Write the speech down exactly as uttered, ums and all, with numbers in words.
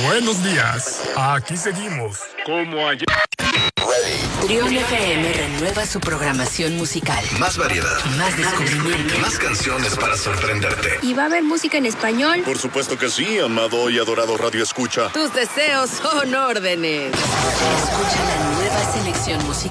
Buenos días. Aquí seguimos. Como ayer. Trión F M renueva su programación musical. Más variedad. Más descubrimiento. Más canciones para sorprenderte. ¿Y va a haber música en español? Por supuesto que sí, amado y adorado Radio Escucha. Tus deseos son órdenes. Escucha la nueva selección musical